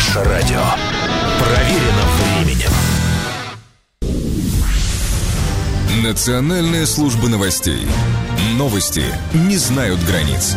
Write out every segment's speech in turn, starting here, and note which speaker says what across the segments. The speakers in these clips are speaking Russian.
Speaker 1: Наше радио. Проверено временем.
Speaker 2: Национальная служба новостей. Новости не знают границ.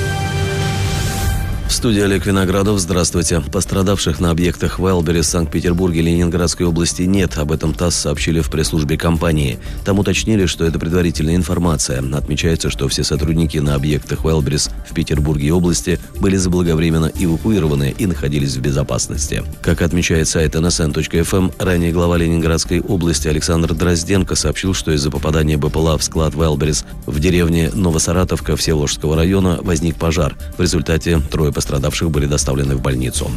Speaker 3: В студии Олег Виноградов. Здравствуйте. Пострадавших на объектах Wildberries в Санкт-Петербурге и Ленинградской области нет. Об этом ТАСС сообщили в пресс-службе компании. Там уточнили, что это предварительная информация. Отмечается, что все сотрудники на объектах Wildberries в Петербурге и области были заблаговременно эвакуированы и находились в безопасности. Как отмечает сайт nsn.fm, ранее глава Ленинградской области Александр Дрозденко сообщил, что из-за попадания БПЛА в склад Wildberries в деревне Новосаратовка Всеволожского района возник пожар. В результате трое пострадавших были доставлены в больницу.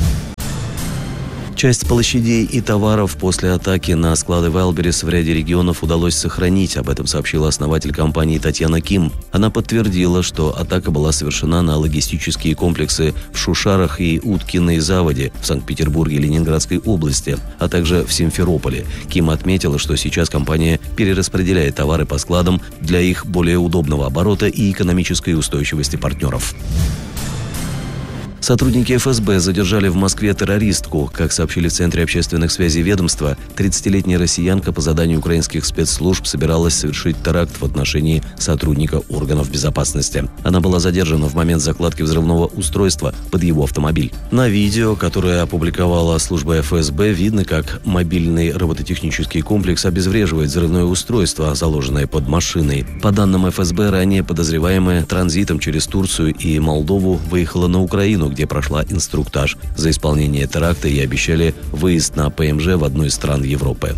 Speaker 3: Часть площадей и товаров после атаки на склады Wildberries в ряде регионов удалось сохранить. Об этом сообщила основатель компании Татьяна Ким. Она подтвердила, что атака была совершена на логистические комплексы в Шушарах и Уткиной заводе в Санкт-Петербурге и Ленинградской области, а также в Симферополе. Ким отметила, что сейчас компания перераспределяет товары по складам для их более удобного оборота и экономической устойчивости партнеров. Сотрудники ФСБ задержали в Москве террористку. Как сообщили в Центре общественных связей ведомства, 30-летняя россиянка по заданию украинских спецслужб собиралась совершить теракт в отношении сотрудника органов безопасности. Она была задержана в момент закладки взрывного устройства под его автомобиль. На видео, которое опубликовала служба ФСБ, видно, как мобильный робототехнический комплекс обезвреживает взрывное устройство, заложенное под машиной. По данным ФСБ, ранее подозреваемая транзитом через Турцию и Молдову выехала на Украину, где прошла инструктаж. За исполнение теракта ей обещали выезд на ПМЖ в одну из стран Европы.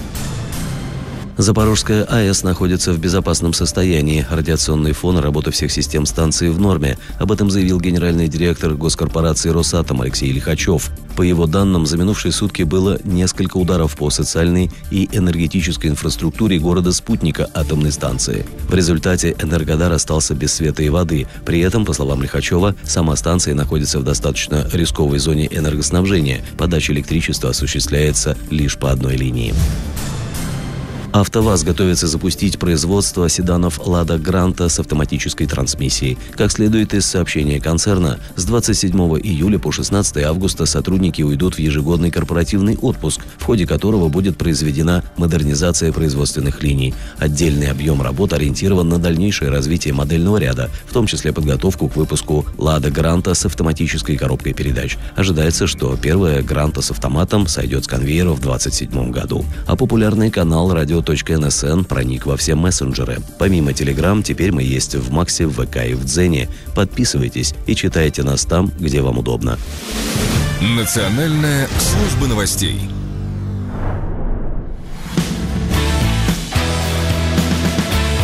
Speaker 3: Запорожская АЭС находится в безопасном состоянии. Радиационный фон и работа всех систем станции в норме. Об этом заявил генеральный директор госкорпорации «Росатом» Алексей Лихачев. По его данным, за минувшие сутки было несколько ударов по социальной и энергетической инфраструктуре города-спутника атомной станции. В результате Энергодар остался без света и воды. При этом, по словам Лихачева, сама станция находится в достаточно рисковой зоне энергоснабжения. Подача электричества осуществляется лишь по одной линии. АвтоВАЗ готовится запустить производство седанов «Лада Гранта» с автоматической трансмиссией. Как следует из сообщения концерна, с 27 июля по 16 августа сотрудники уйдут в ежегодный корпоративный отпуск, в ходе которого будет произведена модернизация производственных линий. Отдельный объем работ ориентирован на дальнейшее развитие модельного ряда, в том числе подготовку к выпуску «Лада Гранта» с автоматической коробкой передач. Ожидается, что первая «Гранта» с автоматом сойдет с конвейера в 2027 году. А популярный канал «Радио.НСН» проник во все мессенджеры. Помимо Telegram, теперь мы есть в Максе, в ВК и в Дзене. Подписывайтесь и читайте нас там, где вам удобно.
Speaker 2: Национальная служба новостей.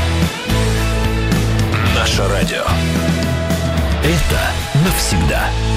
Speaker 1: Наше радио. Это навсегда.